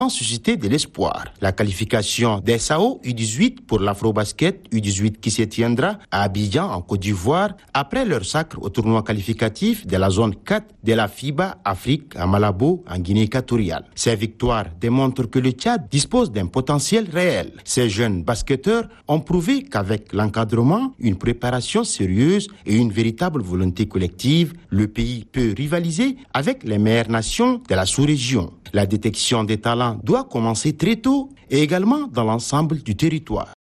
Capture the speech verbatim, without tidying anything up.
suscité de l'espoir. La qualification des S A O U dix-huit pour l'Afrobasket U dix-huit qui se tiendra à Abidjan en Côte d'Ivoire après leur sacre au tournoi qualificatif de la zone quatre de la FIBA Afrique à Malabo en Guinée équatoriale. Ces victoires démontrent que le Tchad dispose d'un potentiel réel. Ces jeunes basketteurs ont prouvé qu'avec l'encadrement, une préparation sérieuse et une véritable volonté collective, le pays peut rivaliser avec les meilleures nations de la sous-région. La détection des talents doit commencer très tôt et également dans l'ensemble du territoire.